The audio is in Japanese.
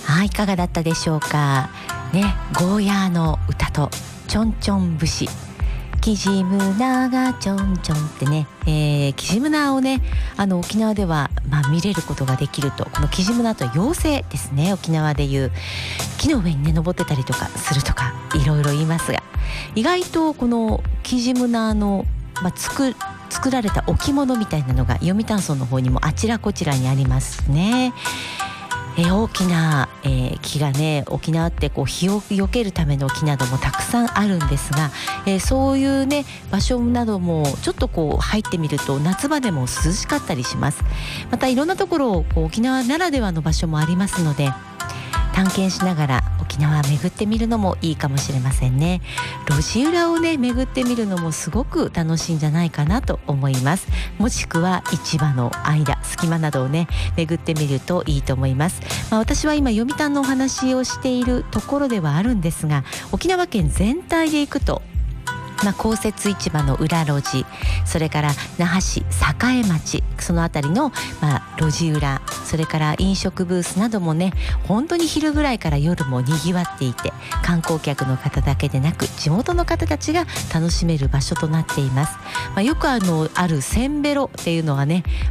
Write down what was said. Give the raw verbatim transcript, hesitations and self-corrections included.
はい、いかがだったでしょうかね。ゴーヤーの歌とちょんちょん節、キジムナがちょんちょんってね、えー、キジムナをね、あの沖縄では、まあ、見れることができると。このキジムナと妖精ですね。沖縄でいう木の上にね登ってたりとかするとかいろいろ言いますが、意外とこのキジムナの、まあ、作作られた置物みたいなのが読谷村の方にもあちらこちらにありますね。えー、大きな、えー、木がね、沖縄ってこう日を避けるための木などもたくさんあるんですが、えー、そういうね場所などもちょっとこう入ってみると夏場でも涼しかったりします。またいろんなところこう沖縄ならではの場所もありますので、探検しながら沖縄巡ってみるのもいいかもしれませんね。路地裏をね巡ってみるのもすごく楽しいんじゃないかなと思います。もしくは市場の間、隙間などをね巡ってみるといいと思います。まあ、私は今読谷のお話をしているところではあるんですが、沖縄県全体で行くと、まあ、公設市場の裏路地、それから那覇市栄町、そのあたりの、まあ、路地裏、それから飲食ブースなどもね、本当に昼ぐらいから夜もにぎわっていて、観光客の方だけでなく地元の方たちが楽しめる場所となっています。まあ、よくあのあるせんべろっていうのはね、